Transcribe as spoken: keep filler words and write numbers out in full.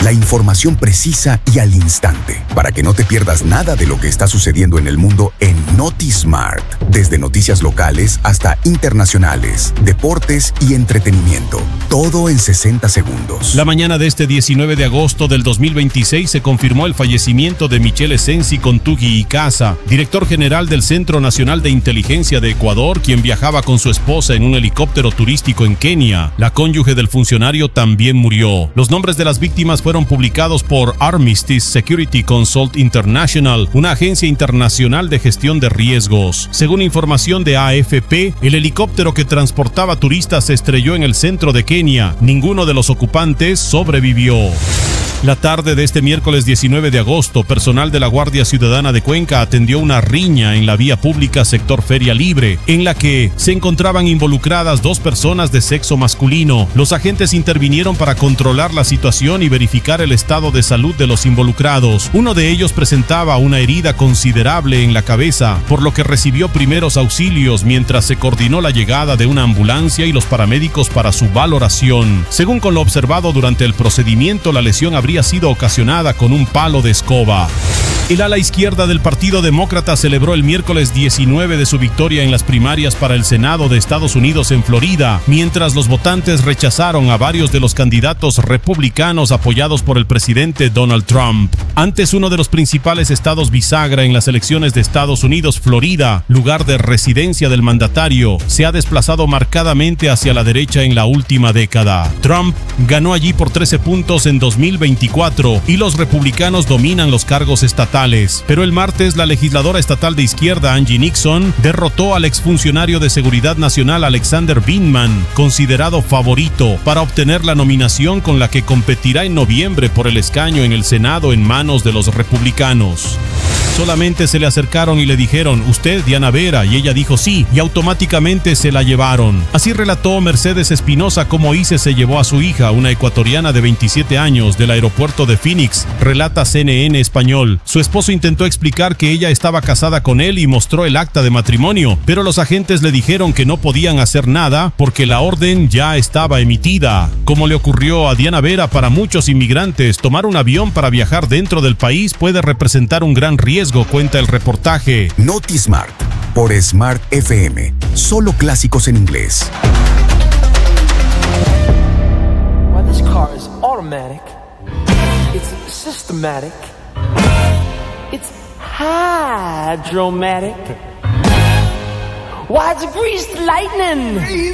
La información precisa y al instante, para que no te pierdas nada de lo que está sucediendo en el mundo en NotiSmart. Desde noticias locales hasta internacionales, deportes y entretenimiento. Todo en sesenta segundos. La mañana de este diecinueve de agosto del dos mil veintiséis se confirmó el fallecimiento de Michele Sensi Contugui Icaza, director general del Centro Nacional de Inteligencia de Ecuador, quien viajaba con su esposa en un helicóptero turístico en Kenia. La cónyuge del funcionario también murió. Los nombres de las víctimas fueron publicados por Armistice Security Consult International, una agencia internacional de gestión de riesgos. Según información de A F P, el helicóptero que transportaba turistas se estrelló en el centro de Kenia. Ninguno de los ocupantes sobrevivió. La tarde de este miércoles diecinueve de agosto, personal de la Guardia Ciudadana de Cuenca atendió una riña en la vía pública sector Feria Libre, en la que se encontraban involucradas dos personas de sexo masculino. Los agentes intervinieron para controlar la situación y verificar el estado de salud de los involucrados. Uno de ellos presentaba una herida considerable en la cabeza, por lo que recibió primeros auxilios mientras se coordinó la llegada de una ambulancia y los paramédicos para su valoración. Según con lo observado durante el procedimiento, la lesión habría sido ocasionada con un palo de escoba. El ala izquierda del Partido Demócrata celebró el miércoles diecinueve de su victoria en las primarias para el Senado de Estados Unidos en Florida, mientras los votantes rechazaron a varios de los candidatos republicanos apoyados por el presidente Donald Trump. Antes, uno de los principales estados bisagra en las elecciones de Estados Unidos, Florida, lugar de residencia del mandatario, se ha desplazado marcadamente hacia la derecha en la última década. Trump ganó allí por trece puntos en dos mil veinticuatro y los republicanos dominan los cargos estatales. Pero el martes, la legisladora estatal de izquierda Angie Nixon derrotó al exfuncionario de Seguridad Nacional Alexander Vindman, considerado favorito para obtener la nominación con la que competirá en noviembre por el escaño en el Senado en manos de los republicanos. Solamente se le acercaron y le dijeron: ¿usted, Diana Vera? Y ella dijo sí, y automáticamente se la llevaron. Así relató Mercedes Espinosa cómo Ise se llevó a su hija, una ecuatoriana de veintisiete años, del aeropuerto de Phoenix, relata C N N Español. Su esposo intentó explicar que ella estaba casada con él y mostró el acta de matrimonio, pero los agentes le dijeron que no podían hacer nada porque la orden ya estaba emitida. Como le ocurrió a Diana Vera, para muchos inmigrantes, tomar un avión para viajar dentro del país puede representar un gran riesgo, cuenta el reportaje. NotiSmart, por Smart F M. Solo clásicos en inglés. Well, this car is automatic. It's systematic. It's hydromatic. Why, it's greased lightning.